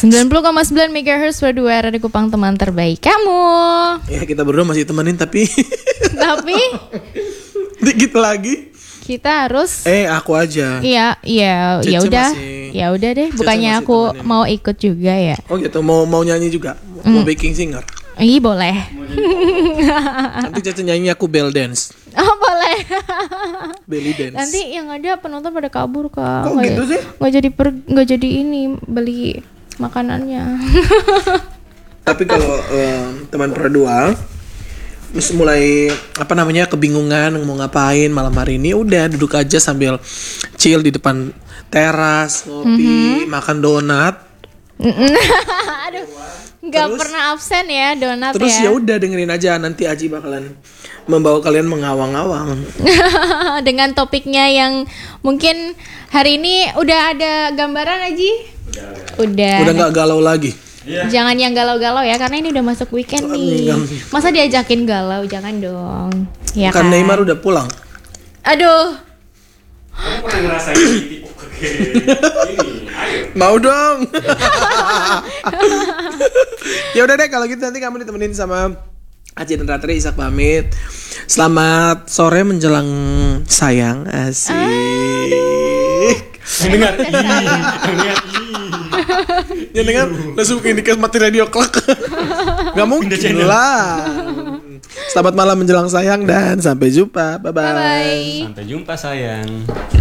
90,9 MHz berdua Radio Kupang, teman terbaik kamu. Ya kita berdua masih temenin tapi dikit lagi kita harus aku aja. Iya, ya udah. masih- Ya udah deh, Cece bukannya masih aku temenin. mau ikut juga ya. Oh gitu, mau nyanyi juga, mau baking singer. Ih, boleh. Nanti Cece nyanyi, aku bell dance, Oh, boleh. belly dance. Nanti yang ada penonton pada kabur, Kak. Kok gitu sih? Nggak jadi ini beli makanannya. Tapi kalau teman berdua mulai kebingungan mau ngapain malam hari ini, udah duduk aja sambil chill di depan teras, ngopi, makan donat. Aduh, nggak pernah absen ya donat Terus ya. ya udah dengerin aja, nanti Aji bakalan membawa kalian mengawang-awang. Dengan topiknya yang mungkin hari ini udah ada gambaran Aji? Udah Nggak galau lagi. Jangan yang galau-galau ya, karena ini udah masuk weekend nih. Masa diajakin galau, jangan dong. Ya Kan kan? Neymar udah pulang. Aduh. Kamu pernah ngerasain ditipu ke ini? Ayo. Mau dong. Ya udah deh, kalau gitu nanti kamu ditemenin sama Aji dan Ratri. Isak pamit. Selamat sore menjelang sayang. Asik. Dengar dengar Ya dengar langsung ini ke mati radio klak. Gak mungkin channel. lah. Selamat malam menjelang sayang dan sampai jumpa. Bye bye. Bye-bye. Sampai jumpa sayang.